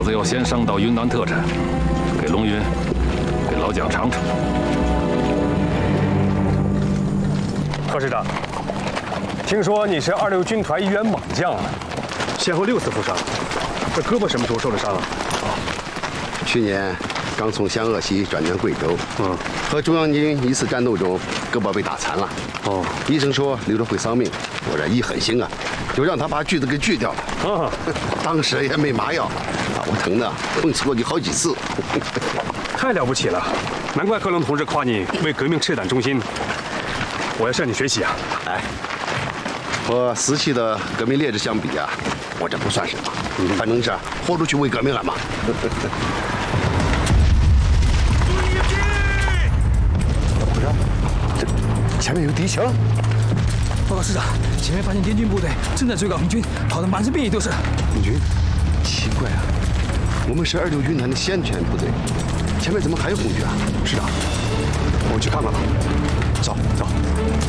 子要先上到云南特产，给龙云，给老蒋尝尝。 贺师长，听说你是26军团一员猛将啊，先后6次负伤，这胳膊什么时候受的伤啊？ 去年刚从湘鄂西转战贵州，和中央军一次战斗中，胳膊被打残了。医生说留着会丧命，我这一狠心啊，就让他把锯子给锯掉了。当时也没麻药，把我疼的昏死过去好几次。 太了不起了，难怪贺龙同志夸你为革命赤胆忠心。我要向你学习啊！ 哎，和死气的革命烈士相比啊，我这不算什么，反正是豁出去为革命了嘛。不是，这前面有敌情。 报告师长，前面发现滇军部队正在追赶红军，跑得满身遍野都是。 红军？奇怪啊，我们是26军团的先遣部队，前面怎么还有红军啊？ 师长，我们去看看吧。走走。